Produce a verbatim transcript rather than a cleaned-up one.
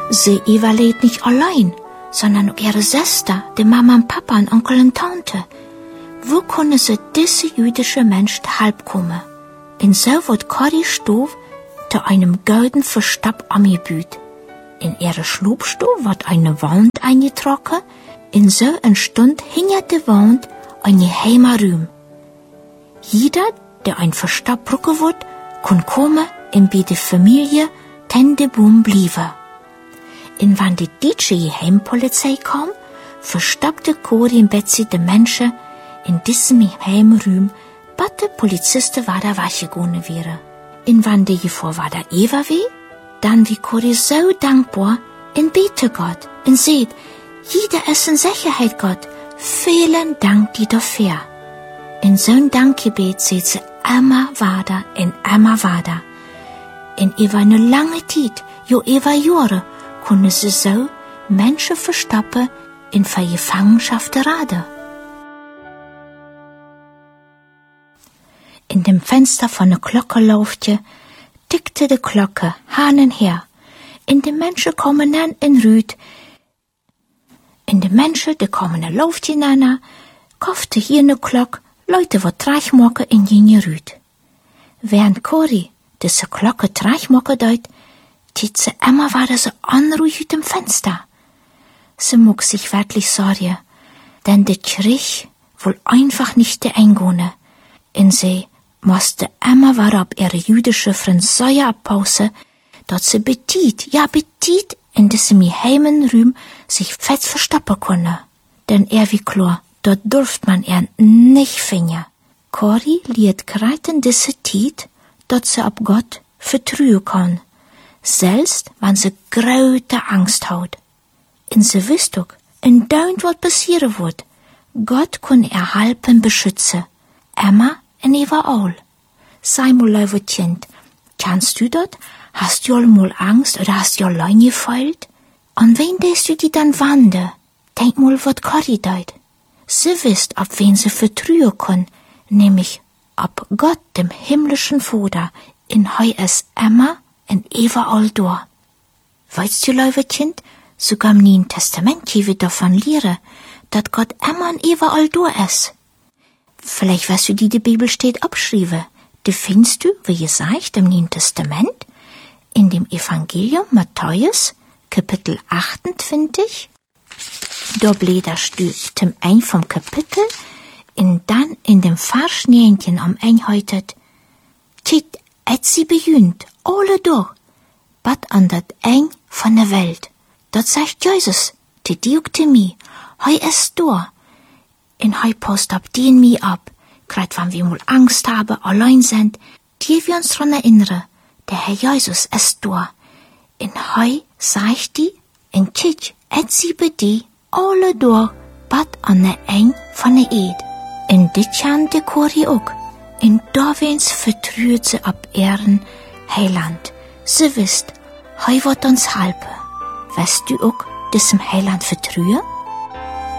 Sie Eva lebt nicht allein, sondern auch ihre Schwester, die Mama und Papa und Onkel und Tante. Wo können sie diese jüdische Mensch halbkommen? Und so wird Corrie Stoff zu einem golden Versteck angebüht. In ihre Schlupfstube wird eine Wand eingetrocken, und so entstand hinter der Wand ein geheimer Raum. Jeder, der ein Versteck brauchen wird, kann kommen und bei der Familie Tendeboom bleiben. Und wenn die deutsche Geheimpolizei kam, versteckte Corrie und Betsy die Menschen in diesem geheimen Raum, bis die Polizisten weiter weggegangen wären. Und wenn die Gefahr weiter Eva war, dann wie Corrie so dankbar und bete Gott und seht, jeder ist in Sicherheit, Gott. Vielen Dank dir dafür. In so ein Dankgebet seht sie immer weiter und immer weiter. Und über eine lange Zeit, jo über Jahre, können sie so Menschen verstoppen in der Gefangenschaft geraten. In dem Fenster von der Glocke laufte, tickte die Glocke Hahnen her. In die Menschen kommen dann in Rüd. In die Menschen, die kommen in Luft hinein, kaufte hier eine Glocke, Leute, wo Treichmocke in jene Rüd. Während Corrie diese Glocke Treichmocke deut, tiet sie immer weiter so anruhig aus dem Fenster. Sie muck sich wirklich sorgen, denn der Krieg wohl einfach nicht der eingehen. Und sie musste immer weiter ab ihre jüdische Französisch abpause, dort sie betit, ja betit, in diesem geheimen Raum sich fest verstoppen konnte. Denn er wie klar, dort durft man er nicht finden. Corrie liet kreiten diese Tiet, dort sie ab Gott vertrauen kann, selbst wenn sie große Angst hat. Und sie wisst auch, in dauernd was passieren wird, Gott kann er halben beschützen, immer und überall. Sei mal, liebe Kind, kannst du dort? Hast du mal Angst oder hast du allein gefeilt? An wen lässt du die dann wandern? Denk mal, was Corrie deut. Sie wisst, ab wen sie vertrauen kann, nämlich ab Gott, dem himmlischen Vater, in heu es immer und überall da. Weißt du, liebe Kind, sogar im Neuen Testament können wir davon lernen, dass Gott immer und überall da ist. Vielleicht weißt du, die die Bibel steht abschrieben. Die findest du, wie gesagt, im Neuen Testament, in dem Evangelium Matthäus, Kapitel achtundzwanzig. Da bläder steht zum ein vom Kapitel, und dann in dem Vers neunzehn am einhäutet, Tit, et sie bejunt, alle durch, bat an dat ein von der Welt. Dort sagt Jesus, die Dioktemie, hei ist da, in hei post ab die in mi ab, grad wann wir mal Angst haben, allein sind, die wir uns dran erinnern, der Herr Jesus ist da. In hei sagt die, in Titsch, et sie be die, alle durch, bat an der ein von der Eid. In dit Jan de Corrie ook. In dawens vertruut ze ab Ehren Heiland. Ze wist, hei wird uns halpen. Weißt du ook, diesem Heiland vertruen?